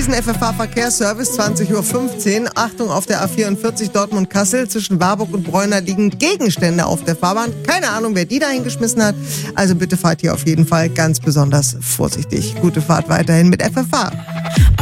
diesen FFH-Verkehrsservice 20:15 Uhr. Achtung, auf der A44 Dortmund-Kassel zwischen Warburg und Bräuner liegen Gegenstände auf der Fahrbahn. Keine Ahnung, wer die da hingeschmissen hat. Also bitte fahrt hier auf jeden Fall ganz besonders vorsichtig. Gute Fahrt weiterhin mit FFH.